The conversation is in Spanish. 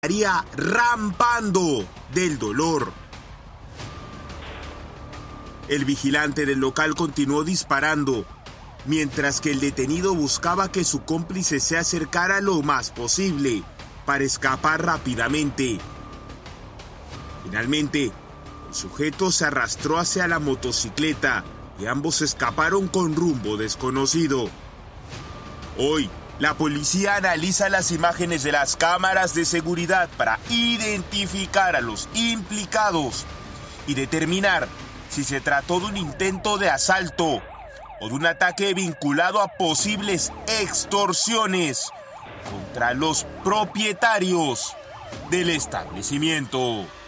estaría rampando del dolor. El vigilante del local continuó disparando, mientras que el detenido buscaba que su cómplice se acercara lo más posible para escapar rápidamente. Finalmente, el sujeto se arrastró hacia la motocicleta y ambos escaparon con rumbo desconocido. Hoy, la policía analiza las imágenes de las cámaras de seguridad para identificar a los implicados y determinar si se trató de un intento de asalto o de un ataque vinculado a posibles extorsiones contra los propietarios del establecimiento.